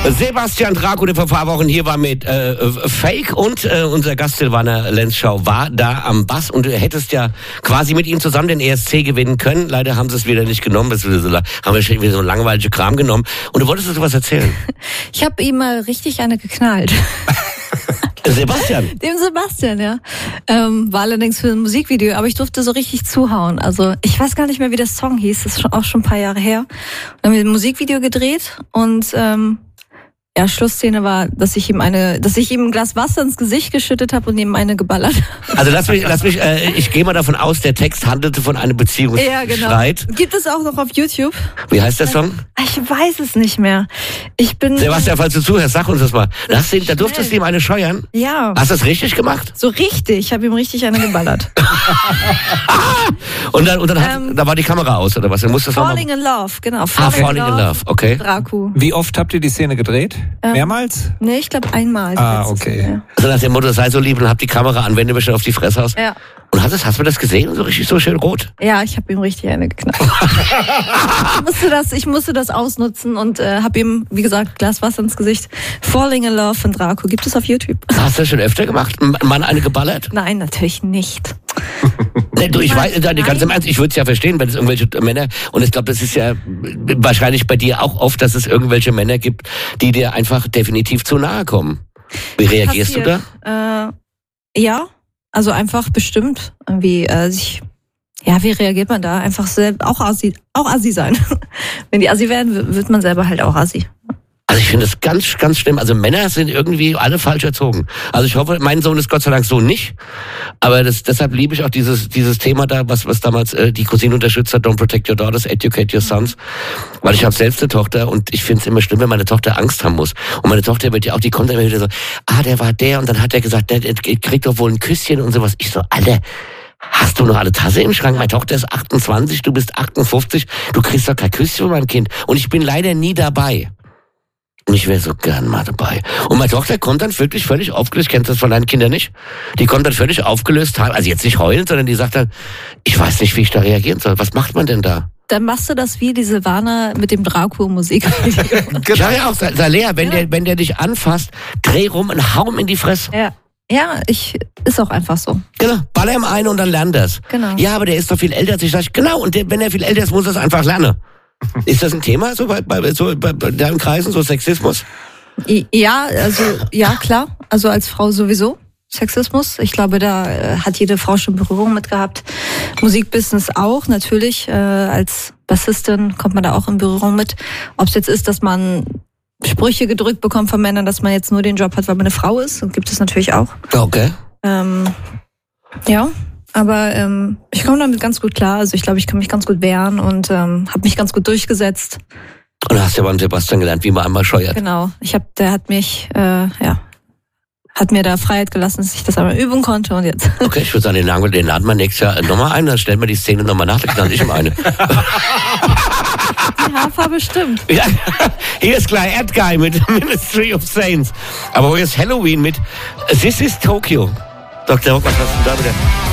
Sebastian Draco, der vor ein paar Wochen hier war mit Fake und unser Gast Silvana Lenzschau war da am Bass und du hättest ja quasi mit ihm zusammen den ESC gewinnen können. Leider haben sie es wieder nicht genommen, haben wir schon wieder so langweilige Kram genommen. Und du wolltest uns was erzählen. Ich habe ihm mal richtig eine geknallt. Sebastian? Dem Sebastian, ja. War allerdings für ein Musikvideo, aber ich durfte so richtig zuhauen. Also ich weiß gar nicht mehr, wie der Song hieß, das ist auch schon ein paar Jahre her. Dann haben wir ein Musikvideo gedreht und ja, Schlussszene war, dass ich ihm ein Glas Wasser ins Gesicht geschüttet habe und ihm eine geballert. Also lass mich, ich gehe mal davon aus, der Text handelte von einem Beziehungsstreit. Ja, genau. Gibt es auch noch auf YouTube. Wie heißt der Song? Ich weiß es nicht mehr. Sebastian, falls du zuhörst, sag uns das mal. Da durftest du ihm eine scheuern? Ja. Hast du das richtig gemacht? So richtig. Ich habe ihm richtig eine geballert. und da war die Kamera aus, oder was? Dann musst du Falling in Love, genau. Falling in Love, okay. Draco. Wie oft habt ihr die Szene gedreht? Mehrmals? Nee, ich glaube einmal. Okay. Ja. Also nach dem Motto, sei so lieb und hab die Kamera an, wenn du mir schon auf die Fresse hast. Ja. Und hast du das gesehen? So richtig so schön rot? Ja, ich habe ihm richtig eine geknallt. Ich musste das ausnutzen und habe ihm, wie gesagt, Glas Wasser ins Gesicht. Falling in Love von Draco. Gibt es auf YouTube. Hast du das schon öfter gemacht? Ein Mann eine geballert? Nein, natürlich nicht. Ich weiß, ganz im Ernst, ich würde es ja verstehen, wenn es irgendwelche Männer, und ich glaube, das ist ja wahrscheinlich bei dir auch oft, dass es irgendwelche Männer gibt, die dir einfach definitiv zu nahe kommen. Wie reagierst du da? Ja, also einfach bestimmt. Wie reagiert man da? Einfach auch Assi sein. Wenn die Assi werden, wird man selber halt auch Assi. Also ich finde das ganz, ganz schlimm. Also Männer sind irgendwie alle falsch erzogen. Also ich hoffe, mein Sohn ist Gott sei Dank so nicht. Aber deshalb liebe ich auch dieses Thema da, was damals die Cousine unterstützt hat, Don't Protect Your Daughters, Educate Your Sons. Weil ich habe selbst eine Tochter und ich finde es immer schlimm, wenn meine Tochter Angst haben muss. Und meine Tochter die kommt immer wieder so, der war der und dann hat er gesagt, der kriegt doch wohl ein Küsschen und sowas. Ich so, Alter, hast du noch alle Tasse im Schrank? Meine Tochter ist 28, du bist 58, du kriegst doch kein Küsschen von meinem Kind. Und ich bin leider nie dabei. Und ich wäre so gern mal dabei. Und meine Tochter kommt dann wirklich völlig aufgelöst, kennst du das von deinen Kindern nicht? Die kommt dann völlig aufgelöst, also jetzt nicht heulend, sondern die sagt dann, ich weiß nicht, wie ich da reagieren soll. Was macht man denn da? Dann machst du das wie die Silvana mit dem Draco-Musik. Ich sag ja auch, Salea, wenn der dich anfasst, dreh rum und hau ihm in die Fresse. Ja, ist auch einfach so. Genau, baller ihm ein und dann lernt er's. Genau. Ja, aber der ist doch viel älter als ich. Sag ich, genau, und wenn er viel älter ist, muss er es einfach lernen. Ist das ein Thema so bei deinen Kreisen, so Sexismus? Ja, klar. Also als Frau sowieso. Sexismus. Ich glaube, da hat jede Frau schon Berührung mit gehabt. Musikbusiness auch, natürlich. Als Bassistin kommt man da auch in Berührung mit. Ob es jetzt ist, dass man Sprüche gedrückt bekommt von Männern, dass man jetzt nur den Job hat, weil man eine Frau ist. Und gibt es natürlich auch. Okay. Ja. Aber ich komme damit ganz gut klar. Also ich glaube, ich kann mich ganz gut wehren und habe mich ganz gut durchgesetzt. Und hast ja beim Sebastian gelernt, wie man einmal scheuert. Genau. Der hat mich, hat mir da Freiheit gelassen, dass ich das einmal üben konnte und jetzt. Okay, ich würde sagen, den laden wir nächstes Jahr nochmal ein, dann stellen wir die Szene nochmal nach, dann knall ich ihm eine. Die Haarfarbe stimmt. Ja, hier ist klar Erdguy mit Ministry of Saints. Aber hier ist Halloween mit This is Tokyo. Dr. Rock, was hast du da wieder?